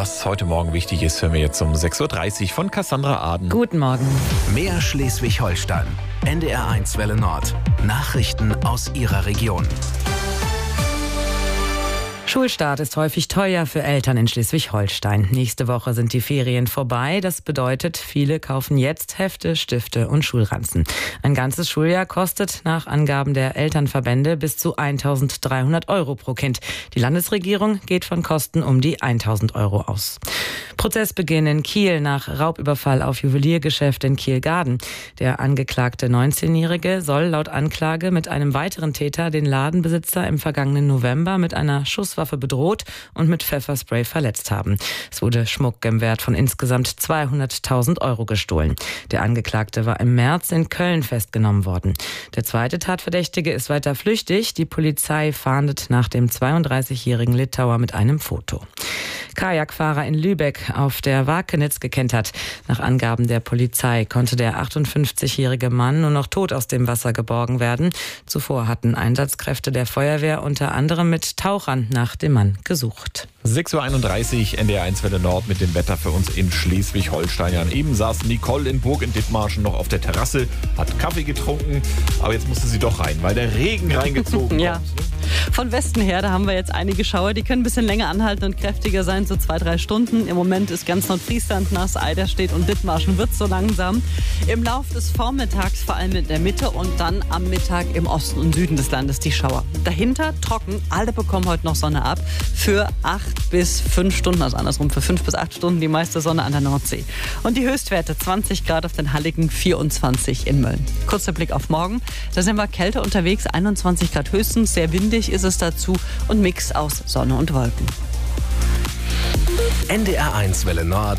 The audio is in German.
Was heute Morgen wichtig ist, hören wir jetzt um 6.30 Uhr von Cassandra Aden. Guten Morgen. Mehr Schleswig-Holstein. NDR1 Welle Nord. Nachrichten aus Ihrer Region. Schulstart ist häufig teuer für Eltern in Schleswig-Holstein. Nächste Woche sind die Ferien vorbei. Das bedeutet, viele kaufen jetzt Hefte, Stifte und Schulranzen. Ein ganzes Schuljahr kostet nach Angaben der Elternverbände bis zu 1.300 € pro Kind. Die Landesregierung geht von Kosten um die 1.000 € aus. Prozessbeginn in Kiel nach Raubüberfall auf Juweliergeschäft in Kiel-Garden. Der angeklagte 19-Jährige soll laut Anklage mit einem weiteren Täter den Ladenbesitzer im vergangenen November mit einer Schusswaffe bedroht und mit Pfefferspray verletzt haben. Es wurde Schmuck im Wert von insgesamt 200.000 € gestohlen. Der Angeklagte war im März in Köln festgenommen worden. Der zweite Tatverdächtige ist weiter flüchtig. Die Polizei fahndet nach dem 32-jährigen Litauer mit einem Foto. Kajakfahrer in Lübeck auf der Wakenitz gekentert. Nach Angaben der Polizei konnte der 58-jährige Mann nur noch tot aus dem Wasser geborgen werden. Zuvor hatten Einsatzkräfte der Feuerwehr unter anderem mit Tauchern nach dem Mann gesucht. 6.31 Uhr, NDR1 Welle Nord mit dem Wetter für uns in Schleswig-Holstein. Eben saß Nicole in Burg in Dithmarschen noch auf der Terrasse, hat Kaffee getrunken, aber jetzt musste sie doch rein, weil der Regen reingezogen ja. kommt. Von Westen her, da haben wir jetzt einige Schauer, die können ein bisschen länger anhalten und kräftiger sein, so 2-3 Stunden. Im Moment ist ganz Nordfriesland nass, Eiderstedt und Dithmarschen wird so langsam. Im Lauf des Vormittags vor allem in der Mitte und dann am Mittag im Osten und Süden des Landes die Schauer. Dahinter trocken, alle bekommen heute noch Sonne ab für 8 bis 5 Stunden, also andersrum für 5 bis 8 Stunden die meiste Sonne an der Nordsee. Und die Höchstwerte 20 Grad auf den Halligen, 24 in Mölln. Kurzer Blick auf morgen, da sind wir kälter unterwegs, 21 Grad höchstens, sehr windig ist es dazu und Mix aus Sonne und Wolken. NDR1 Welle Nord.